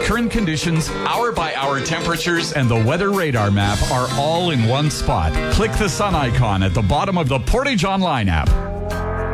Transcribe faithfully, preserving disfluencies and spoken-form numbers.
current conditions, hour-by-hour temperatures, and the weather radar map are all in one spot. Click the sun icon at the bottom of the Portage Online app.